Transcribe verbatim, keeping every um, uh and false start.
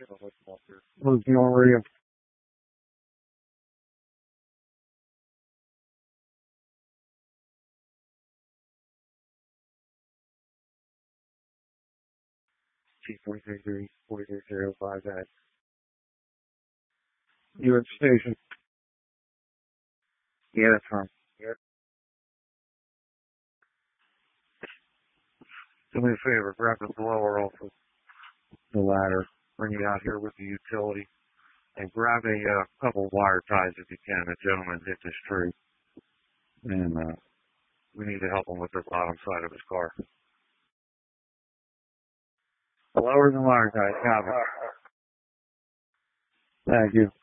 Losing on radio. T forty-three three, forty-three zero five that. You're at the station. Yeah, that's fine. Yeah. Do me a favor, grab the blower off of the ladder, bring it out here with the utility, and grab a uh, couple wire ties if you can. The gentleman hit this tree, and uh, we need to help him with the bottom side of his car. Lower than wire ties, copy. Thank you.